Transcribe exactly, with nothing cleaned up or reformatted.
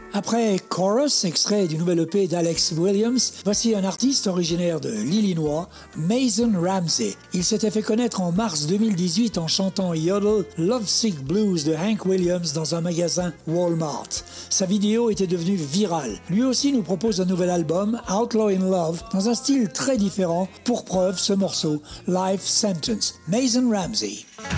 Après Chorus, extrait du nouvel E P d'Alex Williams, voici un artiste originaire de l'Illinois, Mason Ramsey. Il s'était fait connaître en mars deux mille dix-huit en chantant Yodel, Lovesick Blues de Hank Williams dans un magasin Walmart. Sa vidéo était devenue virale. Lui aussi nous propose un nouvel album, Outlaw in Love, dans un style très différent. Pour preuve, ce morceau, Life Sentence, Mason Ramsey.